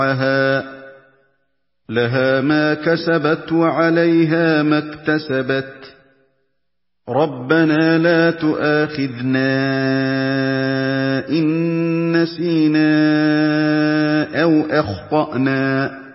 لَهَا مَا كَسَبَتْ وَعَلَيْهَا مَا اكْتَسَبَتْ رَبَّنَا لَا تُؤَاخِذْنَا إِن نَّسِينَا أَوْ أَخْطَأْنَا